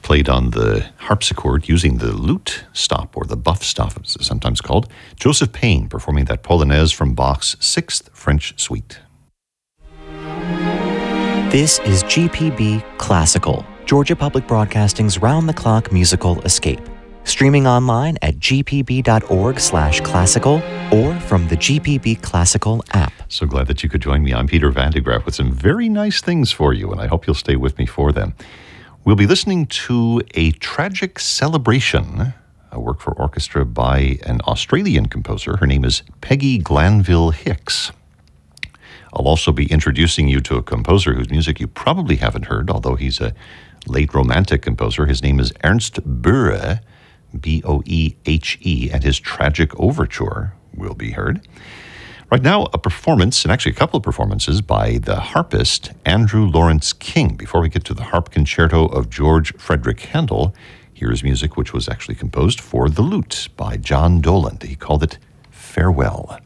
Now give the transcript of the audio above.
played on the harpsichord using the lute stop, or the buff stop as it's sometimes called. Joseph Payne performing that Polonaise from Bach's Sixth French Suite. This is GPB Classical, Georgia Public Broadcasting's round-the-clock musical escape. Streaming online at gpb.org/classical or from the GPB Classical app. So glad that you could join me. I'm Peter Van de Graaff with some very nice things for you, and I hope you'll stay with me for them. We'll be listening to A Tragic Celebration, a work for orchestra by an Australian composer. Her name is Peggy Glanville Hicks. I'll also be introducing you to a composer whose music you probably haven't heard, although he's a late Romantic composer. His name is Ernst Boehe, Boehe, and his Tragic Overture will be heard. Right now, a performance, and actually a couple of performances, by the harpist Andrew Lawrence King. Before we get to the harp concerto of George Frederick Handel, here is music which was actually composed for the lute by John Doland. He called it Farewell.